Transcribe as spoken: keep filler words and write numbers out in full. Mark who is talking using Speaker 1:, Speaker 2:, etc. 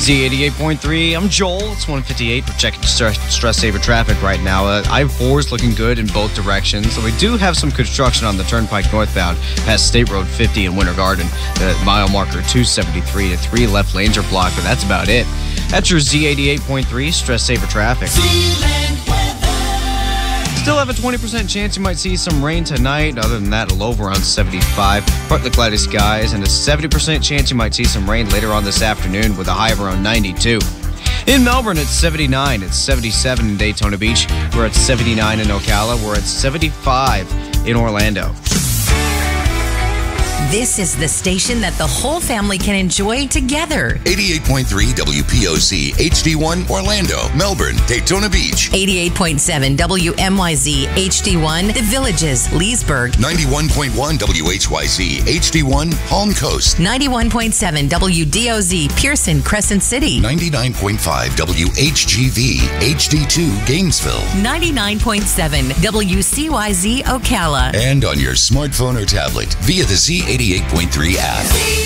Speaker 1: Z eighty-eight point three, I'm Joel. It's one fifty-eight. We're checking stress, stress saver traffic right now. Uh, I four is looking good in both directions. So we do have some construction on the Turnpike northbound past State Road fifty in Winter Garden. The mile marker two seventy-three to three left lanes are blocked, but that's about it. That's your Z eighty-eight point three stress saver traffic. Still have a twenty percent chance you might see some rain tonight. Other than that, a low of around seventy-five. Partly cloudy skies, and a seventy percent chance you might see some rain later on this afternoon with a high of around ninety-two. In Melbourne, it's seventy-nine. It's seventy-seven in Daytona Beach. We're at seventy-nine in Ocala. We're at seventy-five in Orlando.
Speaker 2: This is the station that the whole family can enjoy together.
Speaker 3: eighty-eight point three W P O C H D one Orlando, Melbourne, Daytona Beach.
Speaker 2: eighty-eight point seven W M Y Z H D one The Villages, Leesburg.
Speaker 3: ninety-one point one W H Y Z H D one Palm Coast.
Speaker 2: ninety-one point seven W D O Z Pearson, Crescent City.
Speaker 3: ninety-nine point five W H G V H D two Gainesville.
Speaker 2: ninety-nine point seven W C Y Z Ocala.
Speaker 3: And on your smartphone or tablet via the Z eighty-eight point three app.